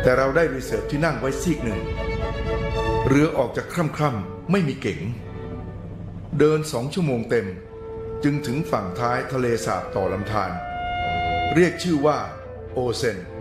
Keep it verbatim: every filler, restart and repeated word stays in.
แต่เราได้รีเซิร์ฟที่นั่งไว้ซีกหนึ่งเรือออกจากคร่ำๆไม่มีเก๋งเดินสองชั่วโมงเต็มจึงถึงฝั่งท้ายทะเลสาบต่อลำธารเรียกชื่อว่าโอเซน